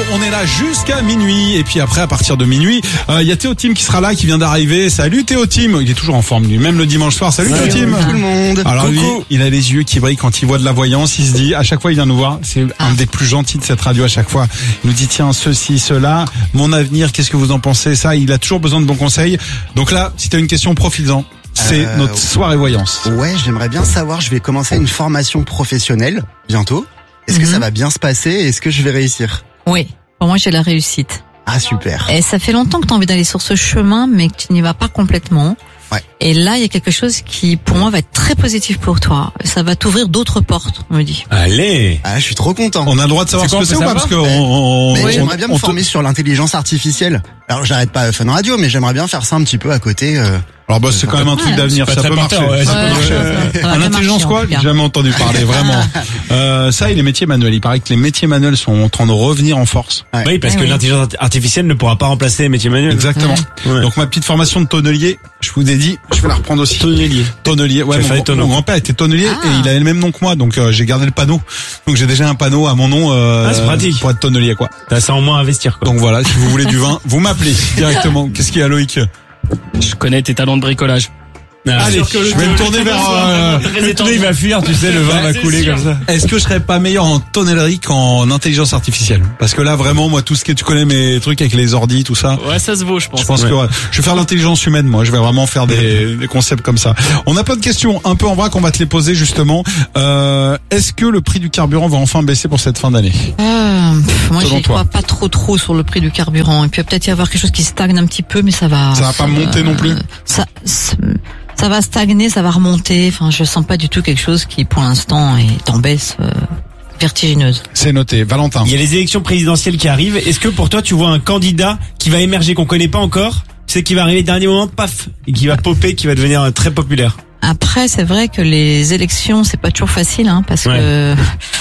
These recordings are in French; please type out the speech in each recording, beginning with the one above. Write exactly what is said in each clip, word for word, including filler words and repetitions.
on est là jusqu'à minuit. Et puis après, à partir de minuit, il euh, y a Théo Tim qui sera là, qui vient d'arriver. Salut Théo Tim. Il est toujours en forme, lui, même le dimanche soir. Salut Théo Tim. Tout le monde. Alors Coucou. lui, il a les yeux qui brillent quand il voit de la voyance. Il se dit, à chaque fois, il vient nous voir. C'est un des plus gentils de cette radio à chaque fois. Il nous dit, tiens, ceci, cela, mon avenir, qu'est-ce que vous en pensez? Ça, il a toujours besoin de bons conseils. Donc là, si tu as une question, profite-en. C'est euh, notre soirée voyance. Ouais, j'aimerais bien savoir, je vais commencer une formation professionnelle bientôt. Est-ce Mm-hmm. que ça va bien se passer? Est-ce que je vais réussir? Oui, pour moi j'ai la réussite. Ah, super. Et ça fait longtemps que tu as envie d'aller sur ce chemin, mais que tu n'y vas pas complètement. Ouais. Et là, il y a quelque chose qui, pour moi, va être très positif pour toi. Ça va t'ouvrir d'autres portes, on me dit. Allez. Ah, je suis trop content. On a le droit de savoir C'est ce quoi, que c'est on ou peut pas? Parce que savoir on, on, Mais on- j'aimerais bien on me te- former sur l'intelligence artificielle. Alors, j'arrête pas Fun Radio, mais j'aimerais bien faire ça un petit peu à côté. Euh... Alors bah c'est quand même un truc Ouais, d'avenir, c'est ça pas peut très marcher. porteur, ouais, ça Ça peut peut marcher. marcher. Ça va En bien intelligence marcher, en quoi? tout J'ai cas. jamais entendu parler vraiment. Euh, ça et les métiers manuels. Il paraît que les métiers manuels sont en train de revenir en force. Ouais. Oui, parce Eh que oui. l'intelligence artificielle ne pourra pas remplacer les métiers manuels. Exactement. Ouais. Donc ma petite formation de tonnelier, je vous ai dit, je vais la reprendre aussi. Tonnelier. Tonnelier. Ouais, Tu vas mon, faire les tonneaux. mon grand-père était tonnelier Ah. et il avait le même nom que moi, donc euh, j'ai gardé le panneau. Donc j'ai déjà un panneau à mon nom euh, Ah, c'est pratique. pour être tonnelier quoi. T'as ça en moins à investir, quoi. Donc voilà, si vous voulez du vin, vous m'appelez directement. Qu'est-ce qu'il y a Loïc? Je connais tes talents de bricolage. Ah, Allez, sûr que le- je vais me tourner vers. euh, Le tonneau, il va fuir, tu sais, le vin Ouais, va c'est couler sûr. comme ça. Est-ce que je serais pas meilleur en tonnellerie qu'en intelligence artificielle? Parce que là vraiment, moi tout ce que tu connais mes trucs avec les ordis, tout ça. Ouais, ça se vaut, je pense. Je pense Ouais. que ouais, je vais faire l'intelligence humaine, moi. Je vais vraiment faire des, des concepts comme ça. On a plein de questions un peu en vrac qu'on va te les poser justement. Euh, est-ce que le prix du carburant va enfin baisser pour cette fin d'année? Euh, pff, moi, Selon j'y toi. crois pas trop trop sur le prix du carburant. Et puis, il va peut-être y avoir quelque chose qui stagne un petit peu, mais ça va. Ça va pas monter non plus? Ça, ça, ça va stagner, ça va remonter. Enfin, je sens pas du tout quelque chose qui, pour l'instant, est en baisse euh, vertigineuse. C'est noté. Valentin. Il y a les élections présidentielles qui arrivent. Est-ce que pour toi, tu vois un candidat qui va émerger, qu'on connaît pas encore? C'est qui va arriver au dernier moment, paf, et qui va popper, qui va devenir euh, très populaire. Après, c'est vrai que les élections, c'est pas toujours facile, hein, parce Ouais. que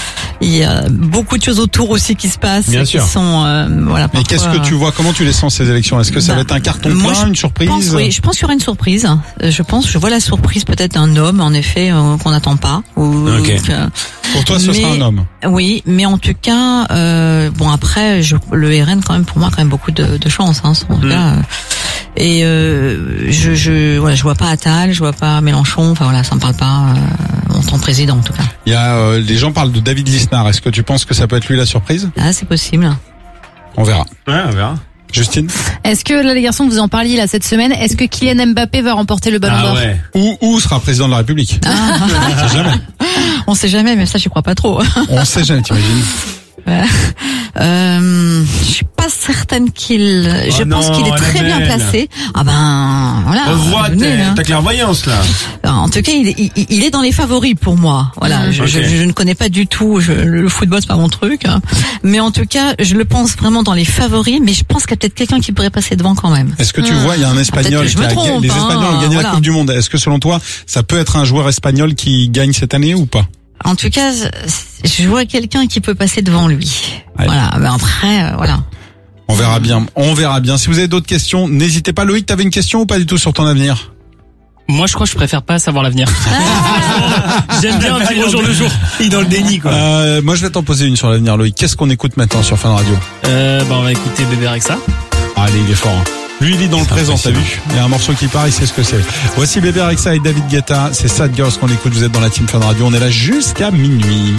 il y a beaucoup de choses autour aussi qui se passent, Bien qui sûr. sont, euh, voilà. Mais parfois, qu'est-ce que tu vois? Comment tu les sens ces élections? Est-ce que ça Bah, va être un carton moi, plein, je une surprise? pense, oui, je pense qu'il y aura une surprise. Euh, Je pense, je vois la surprise peut-être d'un homme, en effet, euh, qu'on n'attend pas. Ou, Ok. que- Pour toi, ce mais- sera un homme. oui, mais en tout cas, euh, bon après, je, le R N quand même pour moi quand même beaucoup de, de chance, hein, en tout Mm. cas. euh, Et euh, je, je, voilà, je vois pas Attal, je vois pas Mélenchon. Enfin voilà, ça me parle pas. Euh, en tant que président en tout cas. Il y a, euh, les gens parlent de David Lisnard. Est-ce que tu penses que ça peut être lui la surprise? Ah, c'est possible. On verra. Ouais, on verra. Justine? Est-ce que là les garçons vous en parliez là cette semaine, est-ce que Kylian Mbappé va remporter le Ballon Ah d'Or? ouais. Ou, ou sera président de la République? On sait jamais. On sait jamais, mais ça, j'y crois pas trop. On sait jamais, t'imagines? Ouais. Euh, je suis pas certaine qu'il. je Oh pense non, qu'il est très bien Annabelle. placé. Ah ben voilà. Revois venez, ta, hein. ta clairvoyance, là. En tout cas, il est, il, il est dans les favoris pour moi. Voilà. Mmh. Je, je, Ok. je ne connais pas du tout. Je, le football, c'est pas mon truc. hein. Mais en tout cas, je le pense vraiment dans les favoris. Mais je pense qu'il y a peut-être quelqu'un qui pourrait passer devant quand même. Est-ce que tu vois, il y a un Espagnol Peut-être que je qui me a, trompe, les hein, Espagnols ont gagné la voilà. Coupe du Monde. Est-ce que selon toi, ça peut être un joueur espagnol qui gagne cette année ou pas? En tout cas, je vois quelqu'un qui peut passer devant lui. Allez. Voilà. Mais après, euh, voilà. On verra bien. On verra bien. Si vous avez d'autres questions, n'hésitez pas. Loïc, t'avais une question ou pas du tout sur ton avenir? Moi, je crois que je préfère pas savoir l'avenir. J'aime bien vivre au jour le jour. Il est dans le déni, quoi. Euh, moi, je vais t'en poser une sur l'avenir, Loïc. Qu'est-ce qu'on écoute maintenant sur Fun Radio? Euh, bah, on va écouter Bébé Rexa. Allez, il est fort. hein. Lui, il est dans le présent, t'as impressionnant. vu? Il y a un morceau qui part, il sait ce que c'est. Voici Bébé Rexa et David Guetta. C'est Sad Girls qu'on écoute. Vous êtes dans la team Fun Radio. On est là jusqu'à minuit.